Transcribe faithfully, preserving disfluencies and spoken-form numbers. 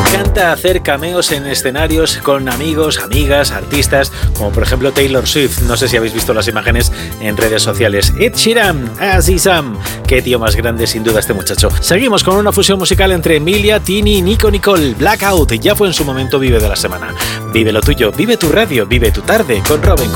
encanta hacer cameos en escenarios con amigos, amigas, artistas, como por ejemplo Taylor Swift. No sé si habéis visto las imágenes en redes sociales. Ed Sheeran, Azizam. Qué tío más grande sin duda este muchacho. Seguimos con una fusión musical entre Emilia, Tini, Nico, Nicole. Blackout ya fue en su momento Vive de la semana. Vive lo tuyo, vive tu radio, vive tu tarde con Robin Cooper.